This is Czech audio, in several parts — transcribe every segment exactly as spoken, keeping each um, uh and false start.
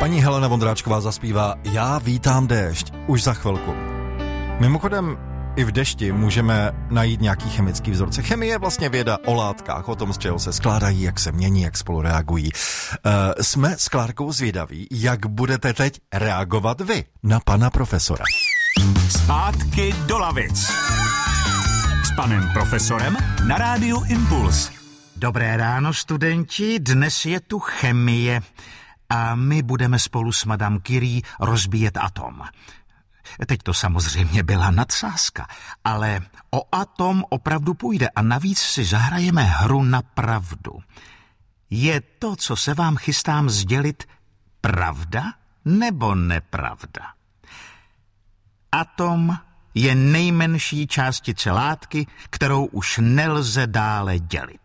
Paní Helena Vondráčková zaspívá Já vítám déšť už za chvilku. Mimochodem, i v dešti můžeme najít nějaký chemický vzorce. Chemie je vlastně věda o látkách, o tom, z čeho se skládají, jak se mění, jak spolu reagují. Uh, jsme s Klárkou zvědaví, jak budete teď reagovat vy na pana profesora. Zpátky do lavic. S panem profesorem na rádiu Impuls. Dobré ráno, studenti, dnes je tu chemie a my budeme spolu s Madame Curie rozbíjet atom. Teď to samozřejmě byla nadsázka, ale o atom opravdu půjde a navíc si zahrajeme hru na pravdu. Je to, co se vám chystám sdělit, pravda nebo nepravda? Atom je nejmenší částice látky, kterou už nelze dále dělit.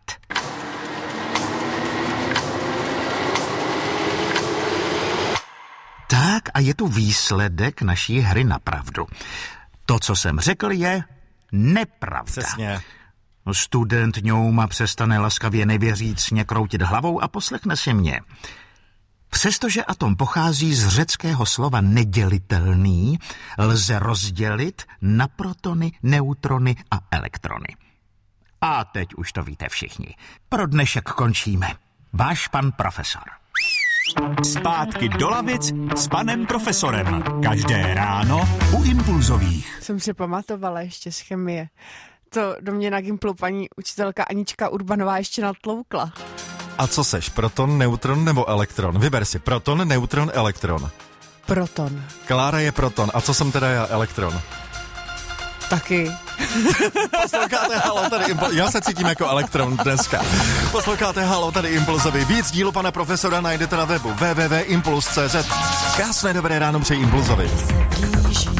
Tak a je tu výsledek naší hry na pravdu. To, co jsem řekl, je nepravda. Přesně. Student ňouma přestane laskavě nevěřícně kroutit hlavou a poslechne si mě. Přestože atom pochází z řeckého slova nedělitelný, lze rozdělit na protony, neutrony a elektrony. A teď už to víte všichni. Pro dnešek končíme. Váš pan profesor. Zpátky do lavic s panem profesorem. Každé ráno u Impulzových. Jsem si pamatovala ještě z chemie. To do mě na Gimplu paní učitelka Anička Urbanová ještě natloukla. A co seš, proton, neutron nebo elektron? Vyber si proton, neutron, elektron. Proton. Klára je proton. A co jsem teda já, elektron? Taky. Posloucháte Halo, tady Impulz. Já se cítím jako elektron dneska. Posloucháte Halo, tady Impulzovi. Víc dílu pana profesora najdete na webu w w w tečka impuls tečka c z. Krásné dobré ráno přeji Impulzovi.